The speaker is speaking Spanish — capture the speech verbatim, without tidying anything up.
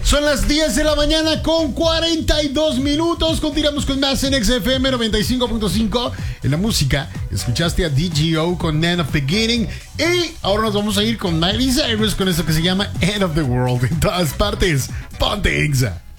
Son las diez de la mañana con cuarenta y dos minutos. Continuamos con más en X F M noventa y cinco punto cinco. En la música, escuchaste a D G O con End of the Beginning. Y ahora nos vamos a ir con Miley Cyrus con eso que se llama End of the World. En todas partes, ponte Exa.